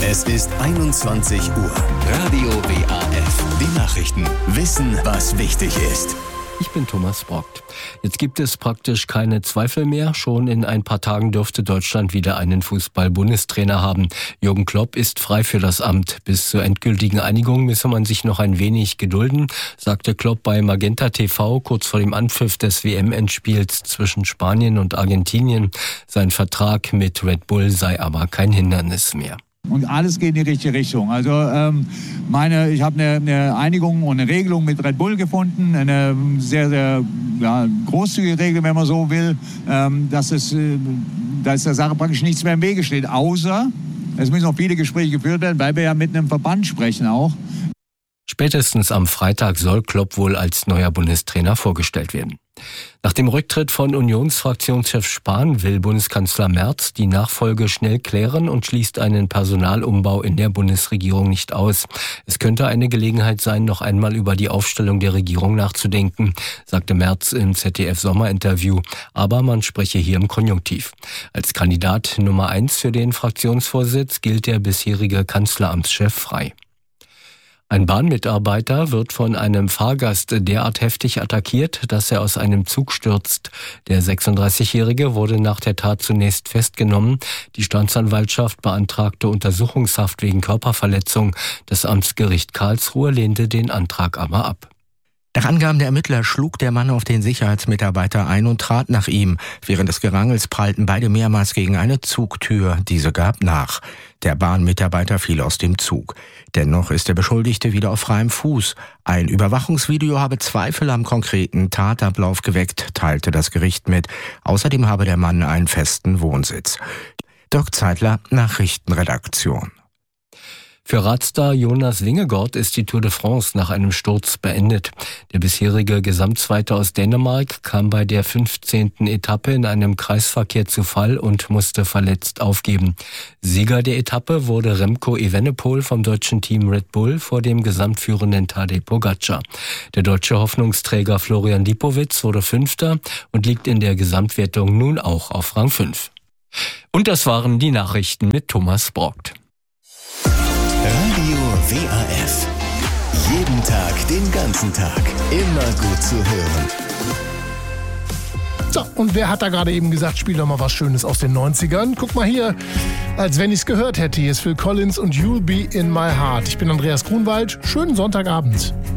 Es ist 21 Uhr. Radio WAF. Die Nachrichten. Wissen, was wichtig ist. Ich bin Thomas Brockt. Jetzt gibt es praktisch keine Zweifel mehr. Schon in ein paar Tagen dürfte Deutschland wieder einen Fußball-Bundestrainer haben. Jürgen Klopp ist frei für das Amt. Bis zur endgültigen Einigung müsse man sich noch ein wenig gedulden, sagte Klopp bei Magenta TV kurz vor dem Anpfiff des WM-Endspiels zwischen Spanien und Argentinien. Sein Vertrag mit Red Bull sei aber kein Hindernis mehr. Und alles geht in die richtige Richtung. Also ich habe eine Einigung und eine Regelung mit Red Bull gefunden, eine sehr, sehr großzügige Regel, wenn man so will, dass der Sache praktisch nichts mehr im Wege steht, außer es müssen noch viele Gespräche geführt werden, weil wir ja mit einem Verband sprechen auch. Spätestens am Freitag soll Klopp wohl als neuer Bundestrainer vorgestellt werden. Nach dem Rücktritt von Unionsfraktionschef Spahn will Bundeskanzler Merz die Nachfolge schnell klären und schließt einen Personalumbau in der Bundesregierung nicht aus. Es könnte eine Gelegenheit sein, noch einmal über die Aufstellung der Regierung nachzudenken, sagte Merz im ZDF-Sommerinterview. Aber man spreche hier im Konjunktiv. Als Kandidat Nummer 1 für den Fraktionsvorsitz gilt der bisherige Kanzleramtschef frei. Ein Bahnmitarbeiter wird von einem Fahrgast derart heftig attackiert, dass er aus einem Zug stürzt. Der 36-Jährige wurde nach der Tat zunächst festgenommen. Die Staatsanwaltschaft beantragte Untersuchungshaft wegen Körperverletzung. Das Amtsgericht Karlsruhe lehnte den Antrag aber ab. Nach Angaben der Ermittler schlug der Mann auf den Sicherheitsmitarbeiter ein und trat nach ihm. Während des Gerangels prallten beide mehrmals gegen eine Zugtür. Diese gab nach. Der Bahnmitarbeiter fiel aus dem Zug. Dennoch ist der Beschuldigte wieder auf freiem Fuß. Ein Überwachungsvideo habe Zweifel am konkreten Tatablauf geweckt, teilte das Gericht mit. Außerdem habe der Mann einen festen Wohnsitz. Dirk Zeitler, Nachrichtenredaktion. Für Radstar Jonas Vingegaard ist die Tour de France nach einem Sturz beendet. Der bisherige Gesamtzweite aus Dänemark kam bei der 15. Etappe in einem Kreisverkehr zu Fall und musste verletzt aufgeben. Sieger der Etappe wurde Remco Evenepoel vom deutschen Team Red Bull vor dem gesamtführenden Tadej Pogačar. Der deutsche Hoffnungsträger Florian Lipowitz wurde Fünfter und liegt in der Gesamtwertung nun auch auf Rang 5. Und das waren die Nachrichten mit Thomas Brockt. Radio WAF. Jeden Tag, den ganzen Tag. Immer gut zu hören. So, und wer hat da gerade eben gesagt, spiel doch mal was Schönes aus den 90ern? Guck mal hier, als wenn ich's gehört hätte. Hier ist Phil Collins und You'll Be in My Heart. Ich bin Andreas Grunwald. Schönen Sonntagabend.